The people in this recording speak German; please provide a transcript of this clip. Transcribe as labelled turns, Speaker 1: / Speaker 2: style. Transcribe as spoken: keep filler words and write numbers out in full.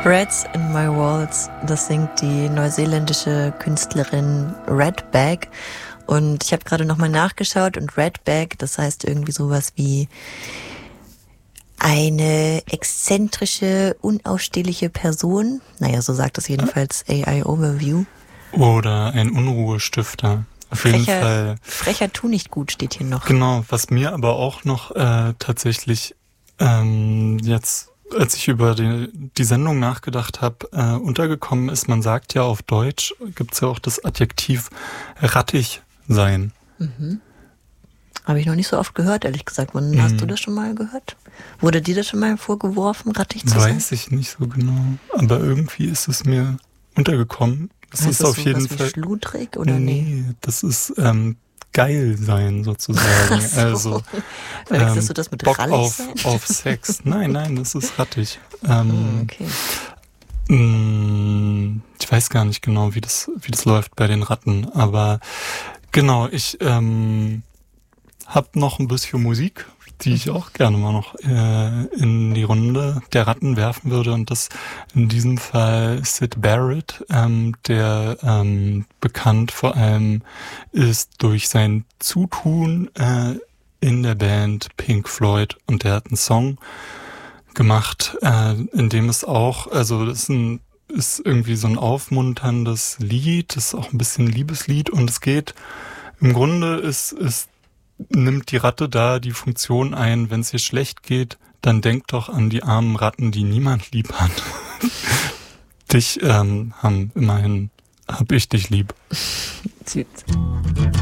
Speaker 1: Rats in My Walls, das singt die neuseeländische Künstlerin Redbag. Und ich habe gerade nochmal nachgeschaut und Redbag, das heißt irgendwie sowas wie eine exzentrische, unausstehliche Person. Naja, so sagt das jedenfalls A I Overview.
Speaker 2: Oder ein Unruhestifter. Auf
Speaker 1: Frecher,
Speaker 2: jeden Fall.
Speaker 1: Frecher tu nicht gut steht hier noch.
Speaker 2: Genau, was mir aber auch noch äh, tatsächlich ähm, jetzt, als ich über die, die Sendung nachgedacht habe, äh, untergekommen ist, man sagt ja auf Deutsch, gibt's ja auch das Adjektiv rattig sein.
Speaker 1: Mhm. Habe ich noch nicht so oft gehört, ehrlich gesagt. Wann
Speaker 2: mhm.
Speaker 1: hast du das schon mal gehört? Wurde dir das schon mal vorgeworfen, rattig zu sein?
Speaker 2: Weiß ich nicht so genau, aber irgendwie ist es mir untergekommen. Das
Speaker 1: heißt
Speaker 2: ist
Speaker 1: das
Speaker 2: auf
Speaker 1: so
Speaker 2: jeden
Speaker 1: was
Speaker 2: Fall
Speaker 1: wie schludrig oder
Speaker 2: nee,
Speaker 1: nee?
Speaker 2: Das ist ähm, geil sein sozusagen.
Speaker 1: So.
Speaker 2: Also
Speaker 1: Verwechselst
Speaker 2: ähm,
Speaker 1: du das mit
Speaker 2: Bock
Speaker 1: rallig
Speaker 2: auf,
Speaker 1: sein?
Speaker 2: auf Sex. Nein, nein, das ist rattig. Ähm,
Speaker 1: oh, okay.
Speaker 2: mh, ich weiß gar nicht genau, wie das, wie das läuft bei den Ratten, aber genau, ich ähm, hab noch ein bisschen Musik, die ich auch gerne mal noch äh, in die Runde der Ratten werfen würde, und das in diesem Fall Syd Barrett, ähm, der ähm, bekannt vor allem ist durch sein Zutun äh, in der Band Pink Floyd, und der hat einen Song gemacht, äh, in dem es auch, also das ist, ein, ist irgendwie so ein aufmunterndes Lied, das ist auch ein bisschen ein Liebeslied, und es geht, im Grunde ist, ist nimmt die Ratte da die Funktion ein, wenn es ihr schlecht geht, dann denk doch an die armen Ratten, die niemand lieb hat. Dich ähm, haben immerhin, hab ich dich lieb.
Speaker 1: Süß.